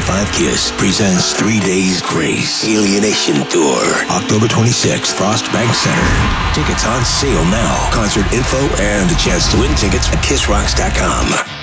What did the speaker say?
2025 KISS presents 3 Days Grace Alienation Tour. October 26th, Frost Bank Center. Tickets on sale now. Concert info and a chance to win tickets at KISSROCKS.com.